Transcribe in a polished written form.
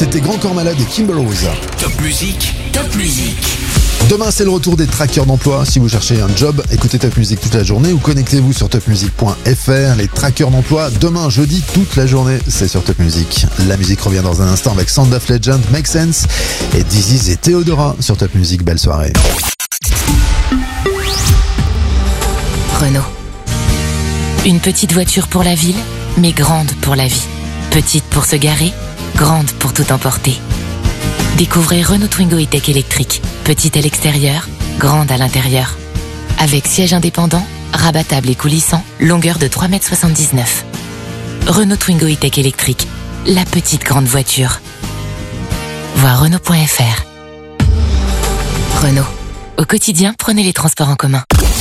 C'était Grand Corps Malade et Kimber Rose. Top musique, top musique. Demain, c'est le retour des trackers d'emploi. Si vous cherchez un job, écoutez Top Music toute la journée ou connectez-vous sur topmusic.fr. Les trackers d'emploi, demain, jeudi, toute la journée, c'est sur Top Music. La musique revient dans un instant avec Sound of Legend, Make Sense et Dizzy et Theodora sur Top Music. Belle soirée. Renault. Une petite voiture pour la ville, mais grande pour la vie. Petite pour se garer, grande pour tout emporter. Découvrez Renault Twingo E-Tech électrique. Petite à l'extérieur, grande à l'intérieur. Avec siège indépendant, rabattable et coulissant, longueur de 3,79 m. Renault Twingo E-Tech électrique. La petite grande voiture. Voir Renault.fr. Renault. Au quotidien, prenez les transports en commun.